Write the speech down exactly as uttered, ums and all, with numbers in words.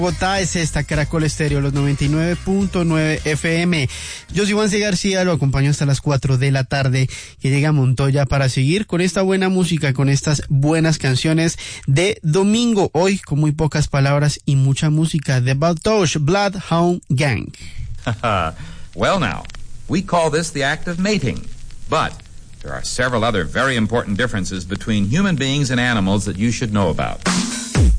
Bogotá es esta, Caracol Estéreo, los noventa y nueve punto nueve F M. Yo soy Juan C. García, lo acompaño hasta las cuatro de la tarde, que llega a Montoya para seguir con esta buena música, con estas buenas canciones de domingo. Hoy, con muy pocas palabras y mucha música, de Baltosh, Bloodhound Gang. Well now, we call this the act of mating, but there are several other very important differences between human beings and animals that you should know about.